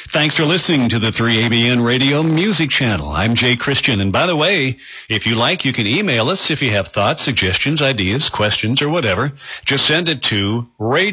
Thanks for listening to the 3ABN Radio Music Channel. I'm Jay Christian. And by the way, if you like, you can email us if you have thoughts, suggestions, ideas, questions, or whatever. Just send it to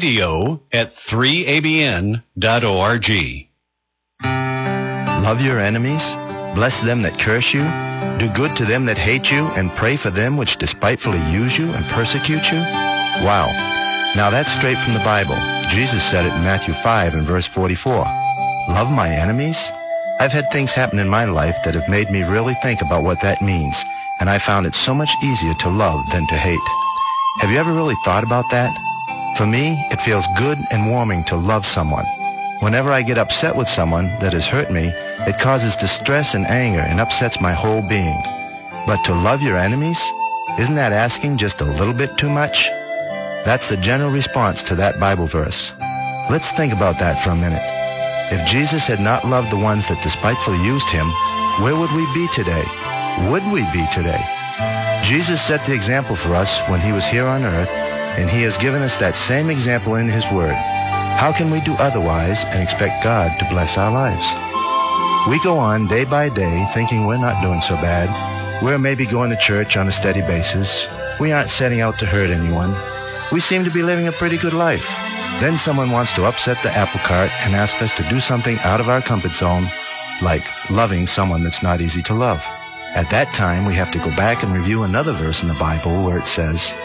radio@3abn.org. Love your enemies, bless them that curse you, do good to them that hate you, and pray for them which despitefully use you and persecute you. Wow. Now that's straight from the Bible. Jesus said it in Matthew 5 and verse 44. Love my enemies? I've had things happen in my life that have made me really think about what that means, and I found it so much easier to love than to hate. Have you ever really thought about that? For me, it feels good and warming to love someone. Whenever I get upset with someone that has hurt me, it causes distress and anger and upsets my whole being. But to love your enemies? Isn't that asking just a little bit too much? That's the general response to that Bible verse. Let's think about that for a minute. If Jesus had not loved the ones that despitefully used him, where would we be today? Would we be today? Jesus set the example for us when he was here on earth, and he has given us that same example in his word. How can we do otherwise and expect God to bless our lives? We go on day by day thinking we're not doing so bad. We're maybe going to church on a steady basis. We aren't setting out to hurt anyone. We seem to be living a pretty good life. Then someone wants to upset the apple cart and ask us to do something out of our comfort zone, like loving someone that's not easy to love. At that time, we have to go back and review another verse in the Bible where it says,